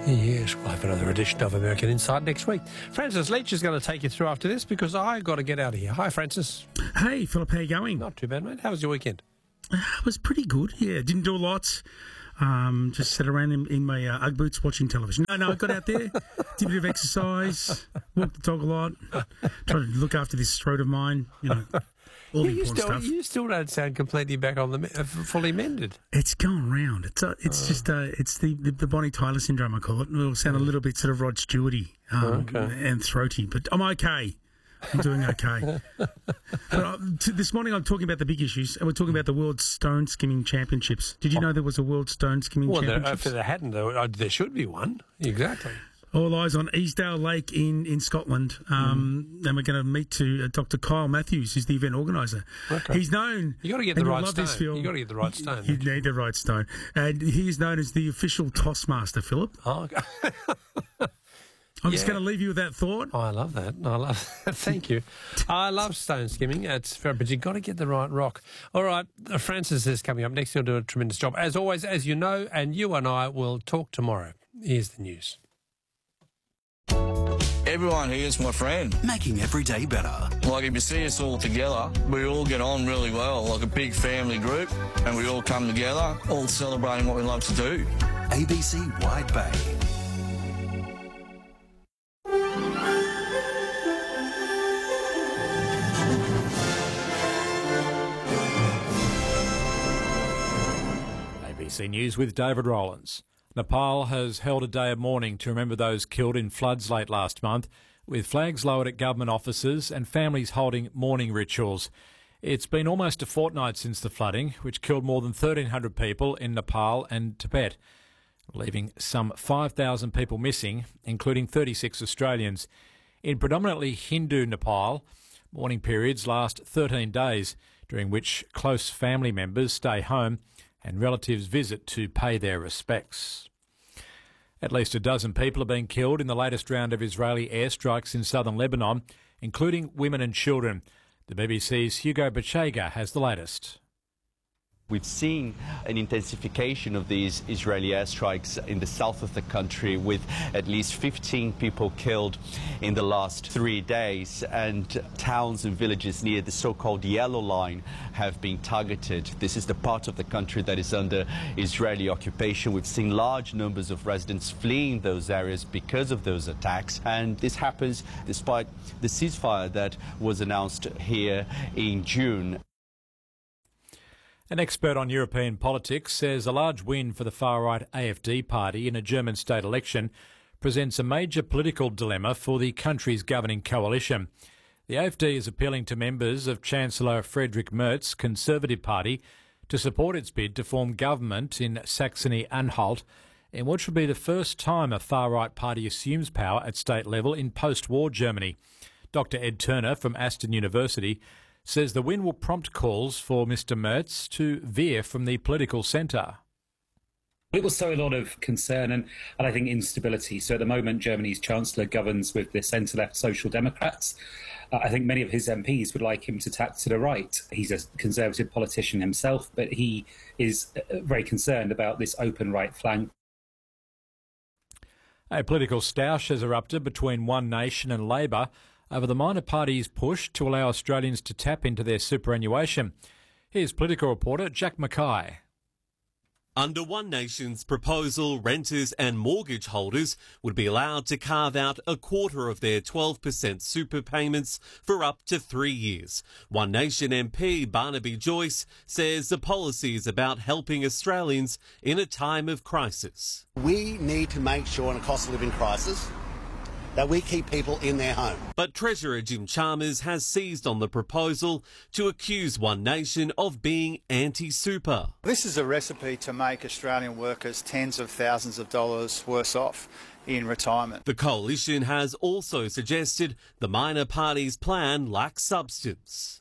Yes, we'll have another edition of American Insight next week. Francis Leach is going to take you through after this because I got to get out of here. Hi, Francis. Hey, Philip, how you going? Not too bad, mate. How was your weekend? It was pretty good, yeah. Didn't do a lot. Just sat around in my Ugg boots watching television. No, I got out there, did a bit of exercise, walked the dog a lot, tried to look after this throat of mine, all the important stuff. You still don't sound completely back on the fully mended. It's going round. It's just the Bonnie Tyler syndrome, I call it. It'll sound a little bit sort of Rod Stewarty and throaty, but I'm okay. I'm doing okay. But this morning I'm talking about the big issues, and we're talking about the World Stone Skimming Championships. Did you know there was a World Stone Skimming Championships? Well, if there hadn't, there should be one. Exactly. All eyes on Easdale Lake in Scotland. And we're going to meet Dr. Kyle Matthews, who's the event organiser. Okay. He's known... You got to get the right stone. You got to get the right stone. You need the right stone. And he's known as the official tossmaster, Philip. Oh, okay. I'm just going to leave you with that thought. Oh, I love that. Thank you. I love stone skimming. It's fair, but you've got to get the right rock. All right, Francis is coming up next. He'll do a tremendous job. As always, as you know, and you and I will talk tomorrow. Here's the news. Everyone here is my friend. Making every day better. Like, if you see us all together, we all get on really well, like a big family group, and we all come together, all celebrating what we love to do. ABC Wide Bay. ABC News with David Rowlands. Nepal has held a day of mourning to remember those killed in floods late last month, with flags lowered at government offices and families holding mourning rituals. It's been almost a fortnight since the flooding, which killed more than 1,300 people in Nepal and Tibet, leaving some 5,000 people missing, including 36 Australians. In predominantly Hindu Nepal, mourning periods last 13 days, during which close family members stay home and relatives visit to pay their respects. At least a dozen people have been killed in the latest round of Israeli airstrikes in southern Lebanon, including women and children. The BBC's Hugo Bachega has the latest. We've seen an intensification of these Israeli airstrikes in the south of the country, with at least 15 people killed in the last 3 days, and towns and villages near the so-called Yellow Line have been targeted. This is the part of the country that is under Israeli occupation. We've seen large numbers of residents fleeing those areas because of those attacks, and this happens despite the ceasefire that was announced here in June. An expert on European politics says a large win for the far-right AfD party in a German state election presents a major political dilemma for the country's governing coalition. The AfD is appealing to members of Chancellor Friedrich Merz's Conservative Party to support its bid to form government in Saxony-Anhalt, in which will be the first time a far-right party assumes power at state level in post-war Germany. Dr. Ed Turner from Aston University says the win will prompt calls for Mr Merz to veer from the political centre. It will sow a lot of concern and I think instability. So at the moment, Germany's Chancellor governs with the centre-left Social Democrats. I think many of his MPs would like him to tack to the right. He's a Conservative politician himself, but he is very concerned about this open right flank. A political stoush has erupted between One Nation and Labor over the minor party's push to allow Australians to tap into their superannuation. Here's political reporter Jack Mackay. Under One Nation's proposal, renters and mortgage holders would be allowed to carve out a quarter of their 12% super payments for up to 3 years. One Nation MP Barnaby Joyce says the policy is about helping Australians in a time of crisis. We need to make sure in a cost of living crisis that we keep people in their home. But Treasurer Jim Chalmers has seized on the proposal to accuse One Nation of being anti-super. This is a recipe to make Australian workers tens of thousands of dollars worse off in retirement. The coalition has also suggested the minor party's plan lacks substance.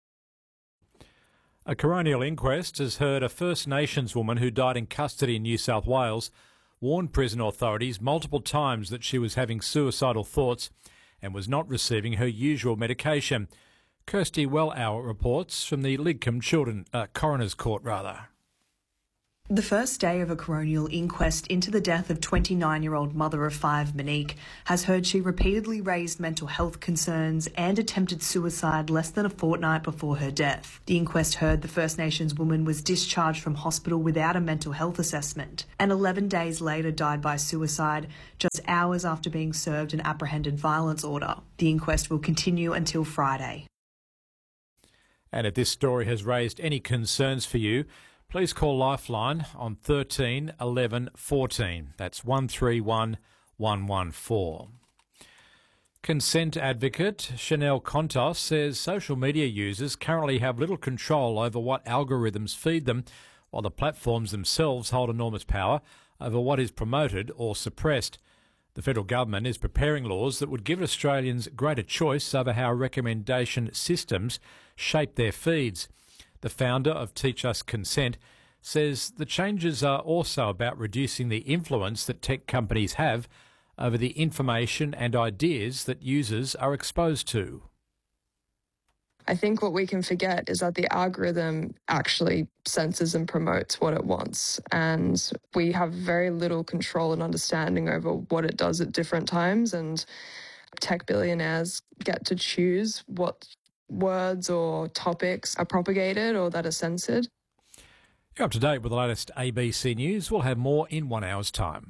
A coronial inquest has heard a First Nations woman who died in custody in New South Wales warned prison authorities multiple times that she was having suicidal thoughts and was not receiving her usual medication. Kirsty Wellauer reports from the Lidcombe Coroner's Court. The first day of a coronial inquest into the death of 29-year-old mother of five, Monique, has heard she repeatedly raised mental health concerns and attempted suicide less than a fortnight before her death. The inquest heard the First Nations woman was discharged from hospital without a mental health assessment and 11 days later died by suicide, just hours after being served an apprehended violence order. The inquest will continue until Friday. And if this story has raised any concerns for you, please call Lifeline on 13 11 14. That's 131 114. Consent advocate Chanel Contos says social media users currently have little control over what algorithms feed them, while the platforms themselves hold enormous power over what is promoted or suppressed. The federal government is preparing laws that would give Australians greater choice over how recommendation systems shape their feeds. The founder of Teach Us Consent says the changes are also about reducing the influence that tech companies have over the information and ideas that users are exposed to. I think what we can forget is that the algorithm actually censors and promotes what it wants, and we have very little control and understanding over what it does at different times, and tech billionaires get to choose what words or topics are propagated or that are censored. You're up to date with the latest ABC News. We'll have more in 1 hour's time.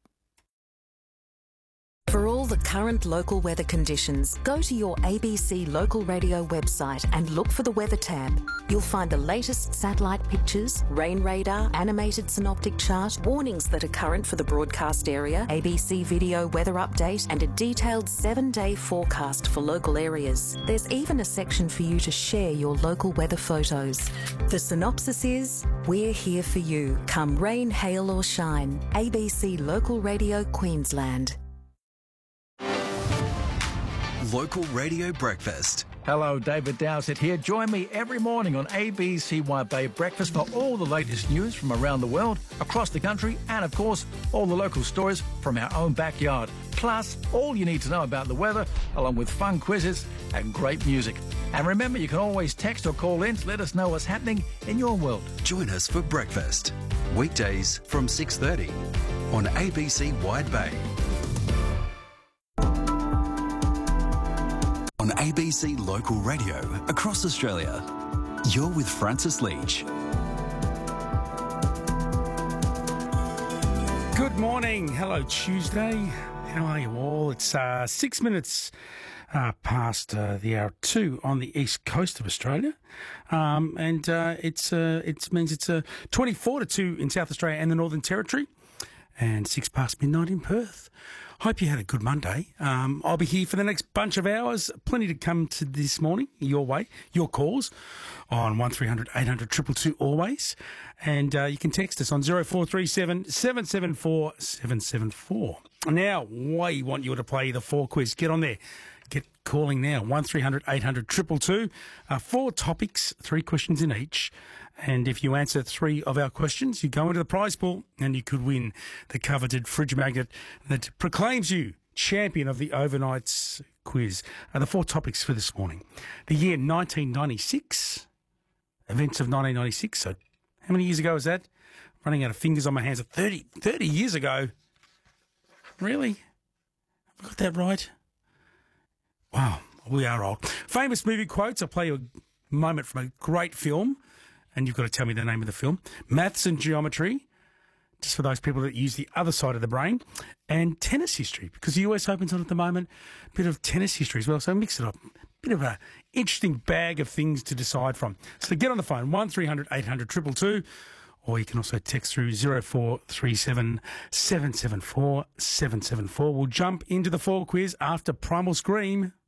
For all the current local weather conditions, go to your ABC Local Radio website and look for the Weather tab. You'll find the latest satellite pictures, rain radar, animated synoptic chart, warnings that are current for the broadcast area, ABC video weather update, and a detailed 7-day forecast for local areas. There's even a section for you to share your local weather photos. The synopsis is, we're here for you, come rain, hail or shine. ABC Local Radio Queensland. Local Radio Breakfast. Hello, David Dowsett here. Join me every morning on ABC Wide Bay Breakfast for all the latest news from around the world, across the country, and of course, all the local stories from our own backyard. Plus, all you need to know about the weather, along with fun quizzes and great music. And remember, you can always text or call in to let us know what's happening in your world. Join us for breakfast. Weekdays from 6:30 on ABC Wide Bay. On ABC Local Radio across Australia, you're with Francis Leach. Good morning. Hello, Tuesday. How are you all? It's 6 minutes past the hour 2 on the east coast of Australia. And it means it's 24 to 2 in South Australia and the Northern Territory, and 6 past midnight in Perth. Hope you had a good Monday. I'll be here for the next bunch of hours. Plenty to come to this morning, your way, your calls on 1300 800 222 always. And you can text us on 0437 774 774. Now, we want you to play the 4 quiz. Get on there. Get calling now, 1300 800 222. 4 topics, 3 questions in each. And if you answer 3 of our questions, you go into the prize pool and you could win the coveted fridge magnet that proclaims you champion of the overnights quiz. The 4 topics for this morning. The year 1996, events of 1996. So how many years ago was that? Running out of fingers on my hands. 30 years ago. Really? Have I got that right? Wow, we are old. Famous movie quotes. I'll play you a moment from a great film. And you've got to tell me the name of the film. Maths and geometry, just for those people that use the other side of the brain. And tennis history, because the US Open's on at the moment. A bit of tennis history as well, so mix it up. Bit of an interesting bag of things to decide from. So get on the phone, 1300 800 222, or you can also text through 0437 774 774. We'll jump into the 4 quiz after Primal Scream.